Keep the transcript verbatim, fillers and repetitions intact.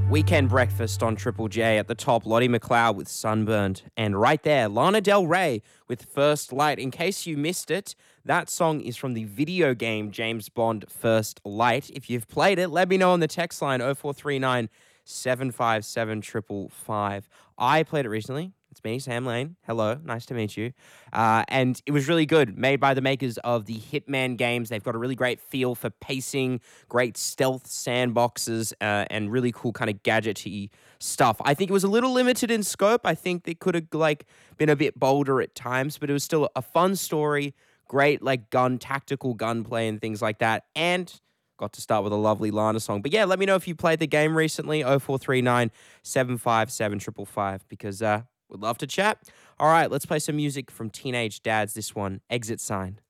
Weekend Breakfast on Triple J. At the top, Lottie McLeod with Sunburned. And right there, Lana Del Rey with First Light. In case you missed it, that song is from the video game James Bond First Light. If you've played it, let me know on the text line oh four three nine, seven five seven, five five five. I played it recently. It's me, Sam Lane. Hello, nice to meet you. Uh, and it was really good, made by the makers of the Hitman games. They've got a really great feel for pacing, great stealth sandboxes, uh, and really cool kind of gadgety stuff. I think it was a little limited in scope. I think they could have like been a bit bolder at times, but it was still a fun story, great like gun, tactical gunplay and things like that. And got to start with a lovely Lana song. But yeah, let me know if you played the game recently, oh four three nine, seven five seven, five five five, because uh, we'd love to chat. All right, let's play some music from Teenage Dads. This one, Exit Sign.